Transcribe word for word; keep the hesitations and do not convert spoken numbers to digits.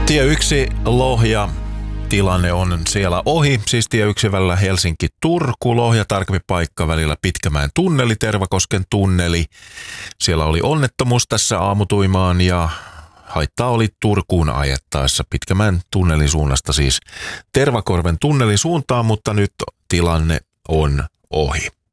Tie yksi Lohja. Tilanne on siellä ohi, siis tie yksi välillä Helsinki-Turku, Lohja, tarkempi paikka välillä Pitkämäen tunneli, Tervakosken tunneli. Siellä oli onnettomuus tässä aamutuimaan ja haittaa oli Turkuun ajettaessa Pitkämäen tunnelin suunnasta siis Tervakorven tunnelin suuntaan, mutta nyt tilanne on ohi.